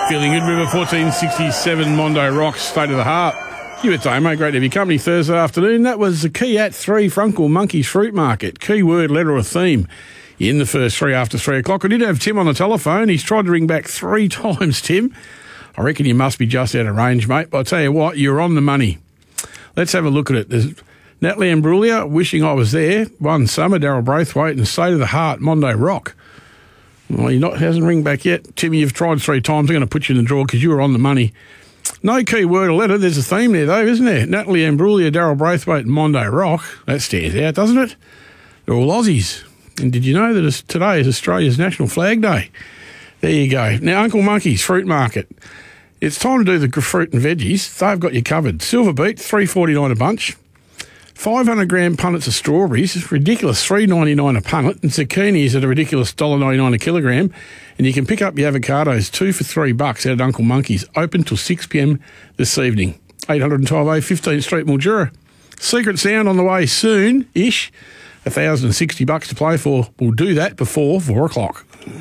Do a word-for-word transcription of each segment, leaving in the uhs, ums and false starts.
Feeling good, River fourteen sixty-seven, Mondo Rocks, State of the Heart. You at day, mate. Great to have your company Thursday afternoon. That was the key at three, Frunkle Monkeys Fruit Market. Key word, letter or theme in the first three after three o'clock. I did have Tim on the telephone. He's tried to ring back three times, Tim. I reckon you must be just out of range, mate. But I'll tell you what, you're on the money. Let's have a look at it. There's Natalie Imbruglia, wishing I was there. One Summer, Daryl Braithwaite, and State of the Heart, Mondo Rock. Well, he not hasn't ring back yet. Timmy, you've tried three times. I'm going to put you in the draw because you were on the money. No key word or letter. There's a theme there, though, isn't there? Natalie Imbruglia, Daryl Braithwaite, and Mondo Rock. That stands out, doesn't it? They're all Aussies. And did you know that today is Australia's National Flag Day? There you go. Now, Uncle Monkey's Fruit Market. It's time to do the fruit and veggies. They've got you covered. Silver beet, three forty-nine a bunch. five hundred gram punnets of strawberries, ridiculous three ninety-nine a punnet, and zucchinis at a ridiculous one ninety-nine a kilogram. And you can pick up your avocados two for three bucks out at Uncle Monkey's, open till six p.m. this evening. eight twelve A, fifteenth Street, Mildura. Secret Sound on the way soon-ish. one thousand sixty bucks to play for. We'll do that before four o'clock.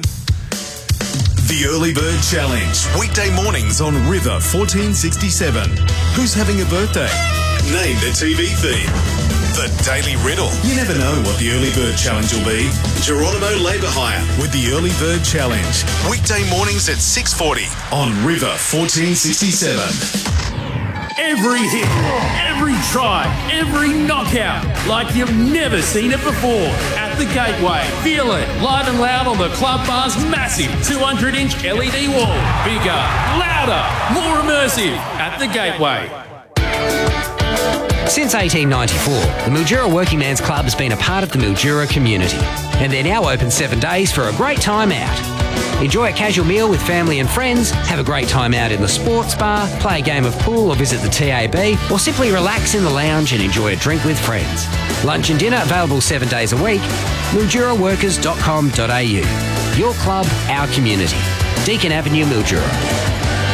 The Early Bird Challenge, weekday mornings on River fourteen sixty-seven. Who's having a birthday? Name the T V theme. The Daily Riddle. You never know what the Early Bird Challenge will be. Geronimo Labour Hire with the Early Bird Challenge. Weekday mornings at six forty on River fourteen sixty-seven. Every hit, every try, every knockout, like you've never seen it before. At the Gateway, feel it live and loud on the Club Bar's massive two hundred inch L E D wall. Bigger, louder, more immersive. At the Gateway. Since eighteen ninety-four, the Mildura Working Man's Club has been a part of the Mildura community, and they're now open seven days for a great time out. Enjoy a casual meal with family and friends, have a great time out in the sports bar, play a game of pool or visit the T A B, or simply relax in the lounge and enjoy a drink with friends. Lunch and dinner available seven days a week. mildura workers dot com dot a u. Your club, our community. Deakin Avenue, Mildura.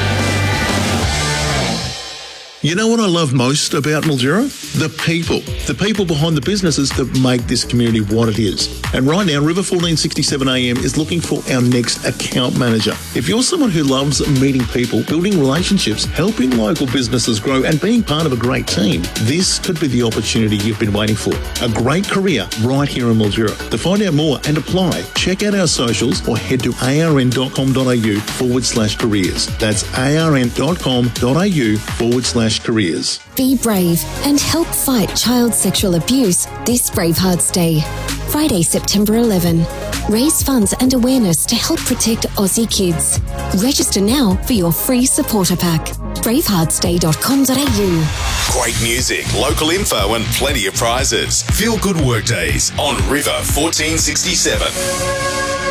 You know what I love most about Mildura? The people. The people behind the businesses that make this community what it is. And right now, River fourteen sixty-seven A M is looking for our next account manager. If you're someone who loves meeting people, building relationships, helping local businesses grow, and being part of a great team, this could be the opportunity you've been waiting for. A great career right here in Mildura. To find out more and apply, check out our socials or head to arn.com.au forward slash careers. That's arn.com.au forward slash careers. Be brave and help fight child sexual abuse this Bravehearts Day. Friday, September eleventh. Raise funds and awareness to help protect Aussie kids. Register now for your free supporter pack. bravehearts day dot com dot a u. Great music, local info and plenty of prizes. Feel good work days on River fourteen sixty-seven.